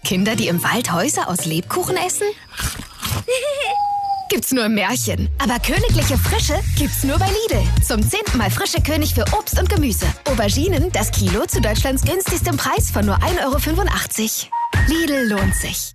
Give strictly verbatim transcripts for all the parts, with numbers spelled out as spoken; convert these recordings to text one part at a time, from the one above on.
Kinder, die im Wald Häuser aus Lebkuchen essen? Gibt's nur im Märchen. Aber königliche Frische gibt's nur bei Lidl. Zum zehnten Mal frische König für Obst und Gemüse. Auberginen, das Kilo zu Deutschlands günstigstem Preis von nur ein Euro fünfundachtzig. Lidl lohnt sich.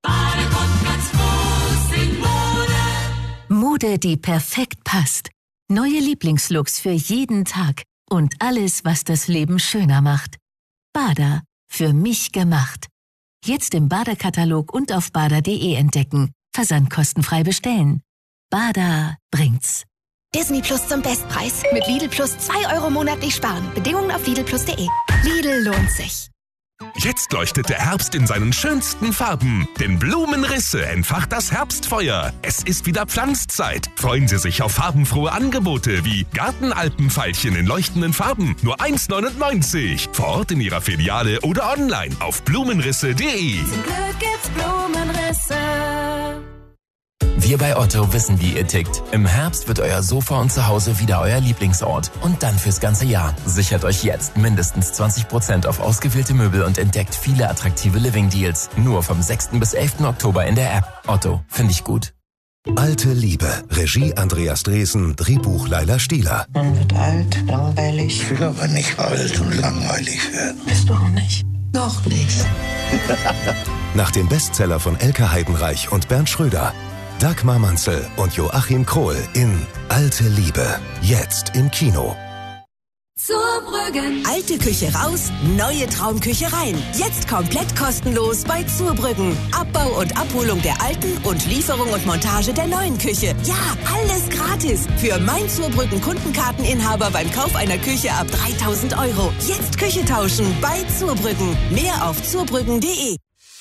Mode, die perfekt passt. Neue Lieblingslooks für jeden Tag. Und alles, was das Leben schöner macht. Bada. Für mich gemacht. Jetzt im Bada-Katalog und auf bada punkt de entdecken. Versand kostenfrei bestellen. Bada bringt's. Disney Plus zum Bestpreis. Mit Lidl Plus zwei Euro monatlich sparen. Bedingungen auf lidl plus punkt de. Lidl lohnt sich. Jetzt leuchtet der Herbst in seinen schönsten Farben. Denn Blumenrisse entfacht das Herbstfeuer. Es ist wieder Pflanzzeit. Freuen Sie sich auf farbenfrohe Angebote wie Gartenalpenfeilchen in leuchtenden Farben. Nur eins neunundneunzig. Vor Ort in Ihrer Filiale oder online auf blumenrisse punkt de. Zum Glück gibt's Blumenrisse. Wir bei Otto wissen, wie ihr tickt. Im Herbst wird euer Sofa und Zuhause wieder euer Lieblingsort. Und dann fürs ganze Jahr. Sichert euch jetzt mindestens zwanzig Prozent auf ausgewählte Möbel und entdeckt viele attraktive Living-Deals. Nur vom sechsten bis elften Oktober in der App. Otto, finde ich gut. Alte Liebe. Regie Andreas Dresen, Drehbuch Laila Stieler. Man wird alt, langweilig. Ich will aber nicht alt und langweilig werden. Bist du auch nicht? Noch nicht. Nach dem Bestseller von Elke Heidenreich und Bernd Schröder. Dagmar Manzel und Joachim Krohl in Alte Liebe. Jetzt im Kino. Zurbrüggen. Alte Küche raus, neue Traumküche rein. Jetzt komplett kostenlos bei Zurbrüggen. Abbau und Abholung der alten und Lieferung und Montage der neuen Küche. Ja, alles gratis. Für mein Zurbrüggen Kundenkarteninhaber beim Kauf einer Küche ab dreitausend Euro. Jetzt Küche tauschen bei Zurbrüggen. Mehr auf zurbrüggen punkt de.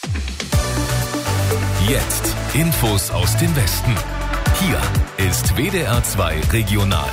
Jetzt Infos aus dem Westen. Hier ist W D R zwei Regional.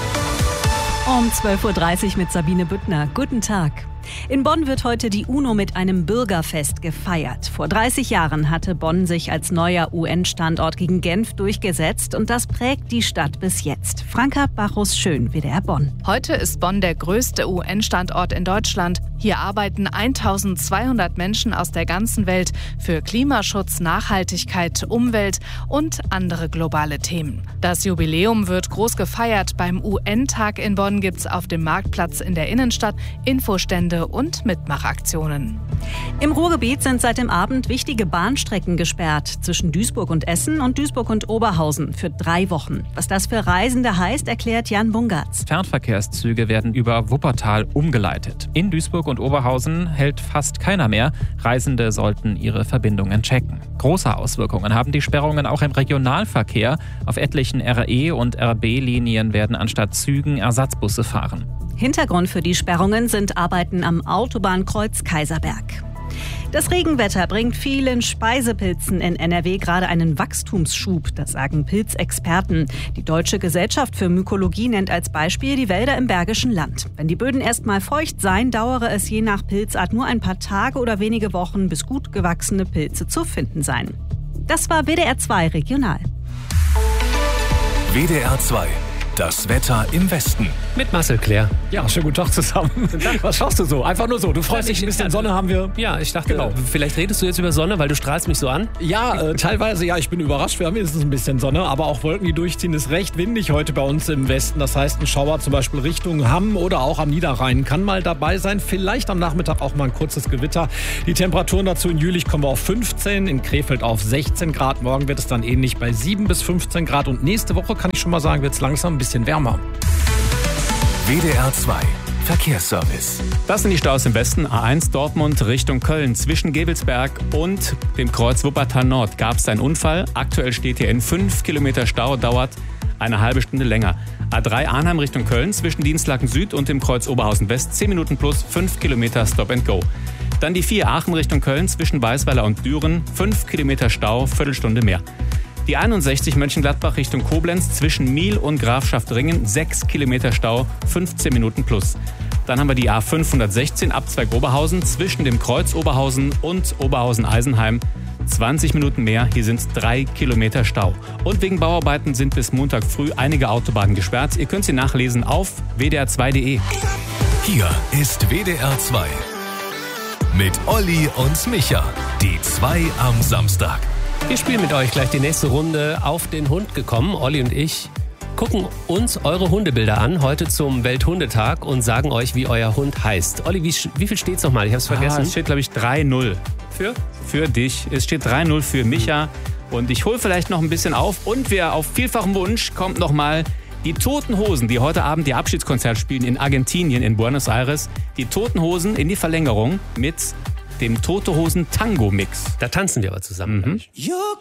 Um zwölf Uhr dreißig mit Sabine Büttner. Guten Tag. In Bonn wird heute die UNO mit einem Bürgerfest gefeiert. Vor dreißig Jahren hatte Bonn sich als neuer U N-Standort gegen Genf durchgesetzt und das prägt die Stadt bis jetzt. Franka Bachus-Schön, W D R Bonn. Heute ist Bonn der größte U N-Standort in Deutschland. Hier arbeiten eintausendzweihundert Menschen aus der ganzen Welt für Klimaschutz, Nachhaltigkeit, Umwelt und andere globale Themen. Das Jubiläum wird groß gefeiert. Beim U N-Tag in Bonn gibt es auf dem Marktplatz in der Innenstadt Infostände und Mitmachaktionen. Im Ruhrgebiet sind seit dem Abend wichtige Bahnstrecken gesperrt zwischen Duisburg und Essen und Duisburg und Oberhausen für drei Wochen. Was das für Reisende heißt, erklärt Jan Bungartz. Fernverkehrszüge werden über Wuppertal umgeleitet. In Duisburg und Oberhausen hält fast keiner mehr. Reisende sollten ihre Verbindungen checken. Große Auswirkungen haben die Sperrungen auch im Regionalverkehr. Auf etlichen R E- und R B-Linien werden anstatt Zügen Ersatzbusse fahren. Hintergrund für die Sperrungen sind Arbeiten am Autobahnkreuz Kaiserberg. Das Regenwetter bringt vielen Speisepilzen in N R W gerade einen Wachstumsschub, das sagen Pilzexperten. Die Deutsche Gesellschaft für Mykologie nennt als Beispiel die Wälder im Bergischen Land. Wenn die Böden erstmal feucht seien, dauere es je nach Pilzart nur ein paar Tage oder wenige Wochen, bis gut gewachsene Pilze zu finden seien. Das war W D R zwei Regional. W D R zwei. Das Wetter im Westen. Mit Marcel Claire. Ja, schönen guten Tag zusammen. Guten Tag. Was schaust du so? Einfach nur so. Du freust dich, ein bisschen Sonne haben wir. Ja, ich dachte, genau. Vielleicht redest du jetzt über Sonne, weil du strahlst mich so an. Ja, äh, teilweise, ja, ich bin überrascht. Wir haben jetzt ein bisschen Sonne, aber auch Wolken, die durchziehen. Ist recht windig heute bei uns im Westen. Das heißt, ein Schauer zum Beispiel Richtung Hamm oder auch am Niederrhein kann mal dabei sein. Vielleicht am Nachmittag auch mal ein kurzes Gewitter. Die Temperaturen dazu in Jülich kommen wir auf fünfzehn, in Krefeld auf sechzehn Grad. Morgen wird es dann ähnlich bei sieben bis fünfzehn Grad. Und nächste Woche, kann ich schon mal sagen, wird es langsam ein bisschen wärmer. W D R zwei Verkehrsservice. Das sind die Staus im Westen. A eins Dortmund Richtung Köln. Zwischen Gebelsberg und dem Kreuz Wuppertal Nord gab es einen Unfall. Aktuell steht hier in fünf Kilometer Stau, dauert eine halbe Stunde länger. A drei Arnheim Richtung Köln zwischen Dienstlaken Süd und dem Kreuz Oberhausen West. zehn Minuten plus fünf Kilometer Stop and Go. Dann die vier Aachen Richtung Köln zwischen Weißweiler und Düren. fünf Kilometer Stau, Viertelstunde mehr. Die einundsechzig Mönchengladbach Richtung Koblenz zwischen Miel und Grafschaft-Ringen, sechs Kilometer Stau, fünfzehn Minuten plus. Dann haben wir die A fünfhundertsechzehn Abzweig Oberhausen zwischen dem Kreuz Oberhausen und Oberhausen-Eisenheim. zwanzig Minuten mehr, hier sind es drei Kilometer Stau. Und wegen Bauarbeiten sind bis Montag früh einige Autobahnen gesperrt. Ihr könnt sie nachlesen auf w d r zwei punkt de. Hier ist W D R zwei mit Olli und Micha. Die zwei am Samstag. Wir spielen mit euch gleich die nächste Runde auf den Hund gekommen. Olli und ich gucken uns eure Hundebilder an, heute zum Welthundetag und sagen euch, wie euer Hund heißt. Olli, wie, wie viel steht's nochmal? Ich hab's vergessen. Ah, es steht, glaube ich, drei null. Für? Für dich. Es steht drei null für Micha. Und ich hole vielleicht noch ein bisschen auf. Und wir auf vielfachen Wunsch kommt nochmal die Toten Hosen, die heute Abend ihr Abschiedskonzert spielen in Argentinien, in Buenos Aires. Die Toten Hosen in die Verlängerung mit dem Tote Hosen Tango Mix. Da tanzen wir aber zusammen. Mhm.